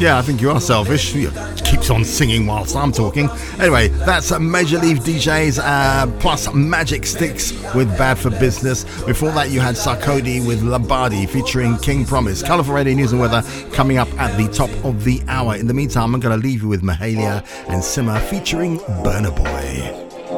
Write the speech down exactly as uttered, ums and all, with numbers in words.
Yeah, I think you are selfish. He keeps on singing whilst I'm talking. Anyway, that's Major Leaf D Js uh, plus Magic Sticks with Bad for Business. Before that, you had Sarkodie with Labadi featuring King Promise. Colourful Radio News and Weather coming up at the top of the hour. In the meantime, I'm going to leave you with Mahalia and Simmer featuring Burner Boy.